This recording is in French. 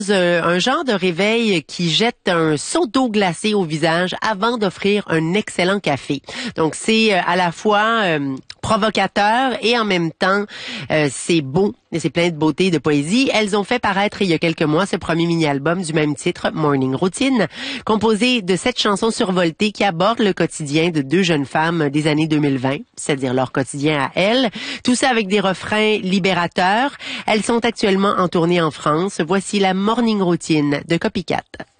Un genre de réveil qui jette un seau d'eau glacée au visage avant d'offrir un excellent café. Donc c'est à la fois provocateur et en même temps c'est beau et c'est plein de beauté et de poésie. Elles ont fait paraître il y a quelques mois ce premier mini-album du même titre, Morning Routine, composé de 7 chansons survoltées qui abordent le quotidien de 2 jeunes femmes des années 2020, c'est-à-dire leur quotidien à elles. Tout ça avec des refrains libérateurs. Elles sont actuellement en tournée en France. Voici la Morning Routine de Copycat.